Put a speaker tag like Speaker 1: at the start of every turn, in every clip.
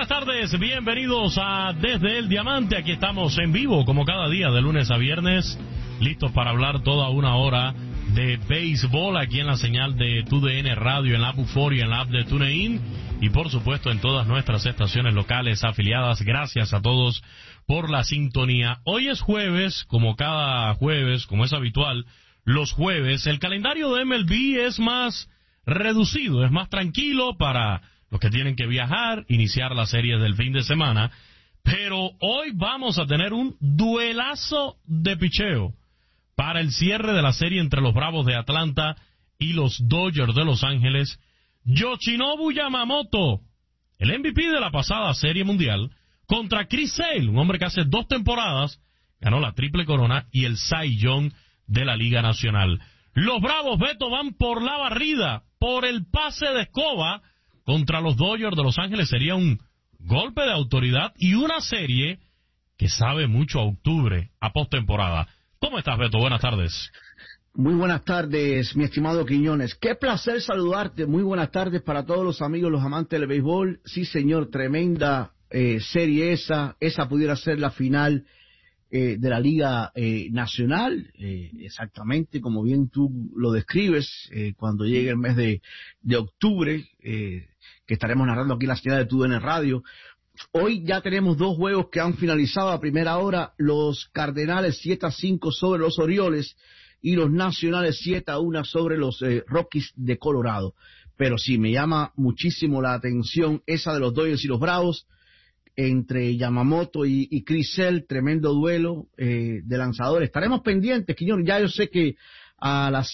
Speaker 1: tardes, bienvenidos a Desde el Diamante. Aquí estamos en vivo, como cada día, de lunes a viernes, listos para hablar toda una hora de béisbol aquí en la señal de TUDN Radio, en la app Euforia, en la app de TuneIn y por supuesto en todas nuestras estaciones locales afiliadas. Gracias a todos por la sintonía. Hoy es jueves, como cada jueves, como es habitual, los jueves. El calendario de MLB es más reducido, es más tranquilo para los que tienen que viajar, iniciar la serie del fin de semana, pero hoy vamos a tener un duelazo de picheo para el cierre de la serie entre los Bravos de Atlanta y los Dodgers de Los Ángeles. Yoshinobu Yamamoto, el MVP de la pasada Serie Mundial, contra Chris Sale, un hombre que hace 2 temporadas ganó la Triple Corona y el Cy Young de la Liga Nacional. Los Bravos, Beto, van por la barrida, por el pase de escoba contra los Dodgers de Los Ángeles. Sería un golpe de autoridad y una serie que sabe mucho a octubre, a postemporada. ¿Cómo estás, Beto? Buenas tardes.
Speaker 2: Muy buenas tardes, mi estimado Quiñones. Qué placer saludarte. Muy buenas tardes para todos los amigos, los amantes del béisbol. Sí, señor, tremenda serie esa. Esa pudiera ser la final de la Liga Nacional. Exactamente, como bien tú lo describes, cuando llegue el mes de octubre, que estaremos narrando aquí en la señal de TUDN Radio. Hoy ya tenemos 2 juegos que han finalizado a primera hora. Los Cardenales 7-5 sobre los Orioles y los Nacionales 7-1 sobre los Rockies de Colorado. Pero sí, me llama muchísimo la atención esa de los Dodgers y los Bravos, entre Yamamoto y Chris Sale. Tremendo duelo de lanzadores. Estaremos pendientes, Quiñón. Ya yo sé que a las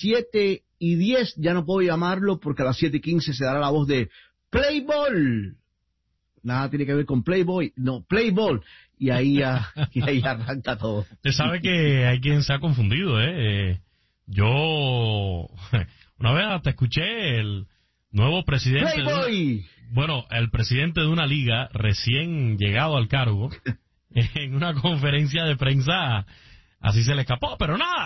Speaker 2: 7:10 ya no puedo llamarlo, porque a las 7:15 se dará la voz de Play Ball. Nada tiene que ver con Playboy, no, Play Ball. Y ahí arranca todo.
Speaker 1: Usted sabe que hay quien se ha confundido, Yo una vez hasta escuché el nuevo presidente el presidente de una liga recién llegado al cargo en una conferencia de prensa, así se le escapó, pero nada.